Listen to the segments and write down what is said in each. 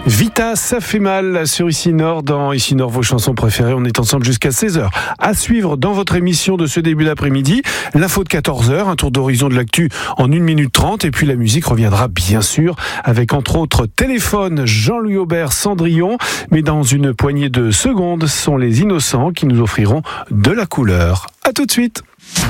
Vita, ça fait mal sur Ici Nord. Dans Ici Nord, vos chansons préférées. On est ensemble jusqu'à 16h. À suivre dans votre émission de ce début d'après-midi, l'info de 14h, un tour d'horizon de l'actu en 1 minute 30. Et puis la musique reviendra bien sûr avec entre autres Téléphone, Jean-Louis Aubert, Cendrillon. Mais dans une poignée de secondes, ce sont les Innocents qui nous offriront de la couleur. À tout de suite.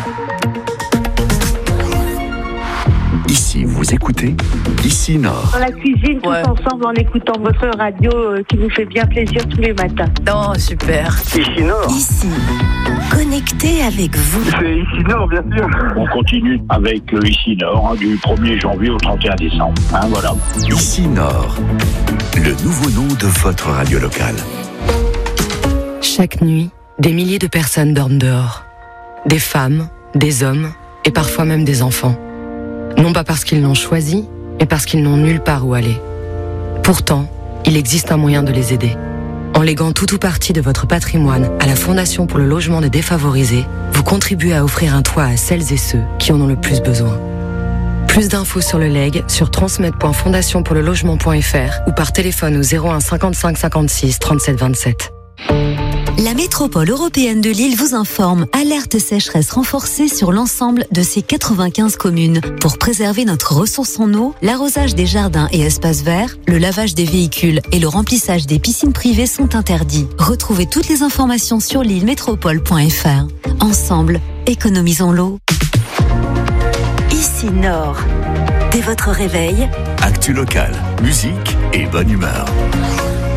Ici, vous écoutez Ici Nord. Dans la cuisine, tous ensemble, en écoutant votre radio qui nous fait bien plaisir tous les matins. Oh, super. Ici Nord. Ici, connecté avec vous. C'est Ici Nord, bien sûr. On continue avec Ici Nord, du 1er janvier au 31 décembre. Voilà. Ici Nord, le nouveau nom de votre radio locale. Chaque nuit, des milliers de personnes dorment dehors. Des femmes, des hommes et parfois même des enfants. Non pas parce qu'ils l'ont choisi, mais parce qu'ils n'ont nulle part où aller. Pourtant, il existe un moyen de les aider. En léguant tout ou partie de votre patrimoine à la Fondation pour le logement des défavorisés, vous contribuez à offrir un toit à celles et ceux qui en ont le plus besoin. Plus d'infos sur le legs sur transmet.fondationpourlelogement.fr ou par téléphone au 01 55 56 37 27. La métropole européenne de Lille vous informe. Alerte sécheresse renforcée sur l'ensemble de ses 95 communes. Pour préserver notre ressource en eau, l'arrosage des jardins et espaces verts, le lavage des véhicules et le remplissage des piscines privées sont interdits. Retrouvez toutes les informations sur lillemétropole.fr. Ensemble, économisons l'eau. Ici Nord. Dès votre réveil, Actu locale, musique et bonne humeur.